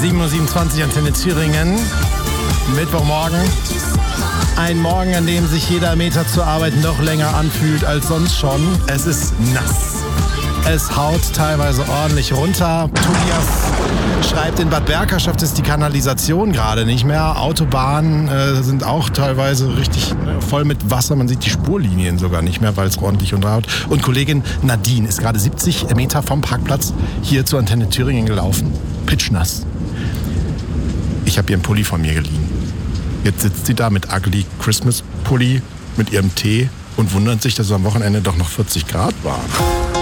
7.27 Uhr Antenne Thüringen. Mittwochmorgen. Ein Morgen, an dem sich jeder Meter zur Arbeit noch länger anfühlt als sonst schon. Es ist nass. Es haut teilweise ordentlich runter. Tobias schreibt, in Bad Berka schafft es die Kanalisation gerade nicht mehr. Autobahnen sind auch teilweise richtig voll mit Wasser. Man sieht die Spurlinien sogar nicht mehr, weil es ordentlich runterhaut. Und Kollegin Nadine ist gerade 70 Meter vom Parkplatz hier zur Antenne Thüringen gelaufen. Pitschnass. Ich habe ihren Pulli von mir geliehen. Jetzt sitzt sie da mit Ugly Christmas Pulli, mit ihrem Tee und wundert sich, dass es am Wochenende doch noch 40 Grad war.